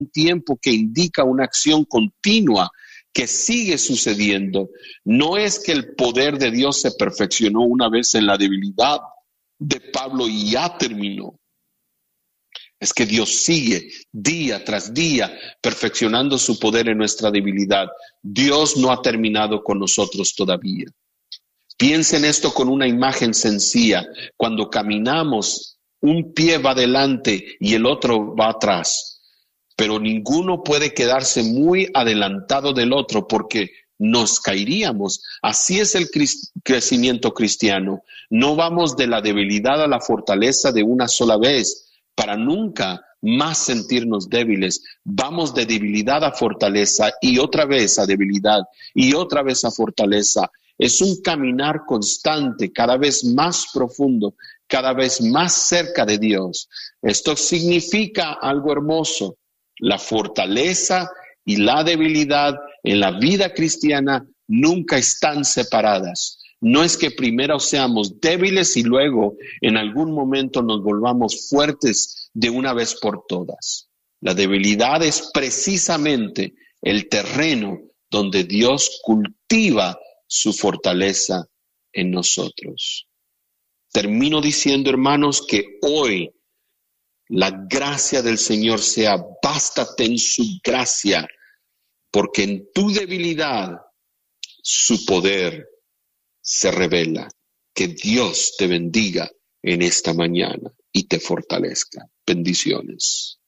tiempo que indica una acción continua que sigue sucediendo. No es que el poder de Dios se perfeccionó una vez en la debilidad de Pablo y ya terminó. Es que Dios sigue día tras día perfeccionando su poder en nuestra debilidad. Dios no ha terminado con nosotros todavía. Piensen esto con una imagen sencilla. Cuando caminamos, un pie va adelante y el otro va atrás. Pero ninguno puede quedarse muy adelantado del otro porque nos caeríamos. Así es el crecimiento cristiano. No vamos de la debilidad a la fortaleza de una sola vez para nunca más sentirnos débiles. Vamos de debilidad a fortaleza y otra vez a debilidad y otra vez a fortaleza. Es un caminar constante, cada vez más profundo, cada vez más cerca de Dios. Esto significa algo hermoso. La fortaleza y la debilidad en la vida cristiana nunca están separadas. No es que primero seamos débiles y luego en algún momento nos volvamos fuertes de una vez por todas. La debilidad es precisamente el terreno donde Dios cultiva su fortaleza en nosotros. Termino diciendo, hermanos, que hoy la gracia del Señor sea, bástate en su gracia, porque en tu debilidad su poder se revela. Que Dios te bendiga en esta mañana y te fortalezca. Bendiciones.